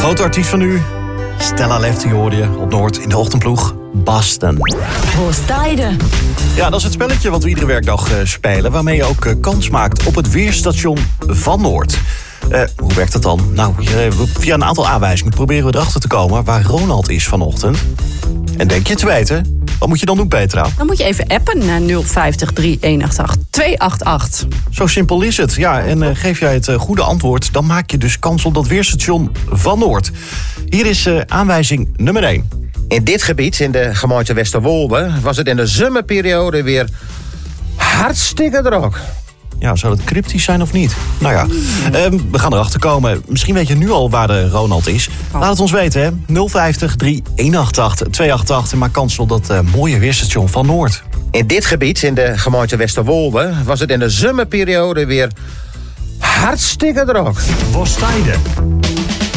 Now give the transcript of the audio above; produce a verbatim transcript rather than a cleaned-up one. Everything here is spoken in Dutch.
Grote artiest van u, Stella Lefty hoorde je op Noord in de ochtendploeg. Boston. Hoorstijde. Ja, dat is het spelletje wat we iedere werkdag uh, spelen, waarmee je ook uh, kans maakt op het weerstation van Noord. Uh, hoe werkt dat dan? Nou, hier, via een aantal aanwijzingen proberen we erachter te komen waar Ronald is vanochtend. En denk je te weten? Wat moet je dan doen, Petra? Dan moet je even appen naar nul vijftig drie een acht acht twee acht acht. Zo simpel is het. Ja, en uh, geef jij het uh, goede antwoord, dan maak je dus kans op dat weerstation van Noord. Hier is uh, aanwijzing nummer één. In dit gebied, in de gemeente Westerwolde, was het in de zomerperiode weer hartstikke druk. Ja, zou dat cryptisch zijn of niet? Nou ja, uh, we gaan erachter komen. Misschien weet je nu al waar de Ronald is. Laat het ons weten, hè. nul vijftig drie een acht acht twee acht acht en maak kans op dat uh, mooie weerstation van Noord. In dit gebied, in de gemeente Westerwolde, was het in de zomerperiode weer hartstikke druk. Hoorstijde.